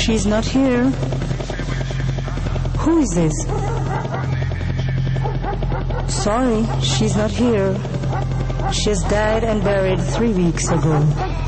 She's not here. Who is this? Sorry, she's not here. She's died and buried 3 weeks ago.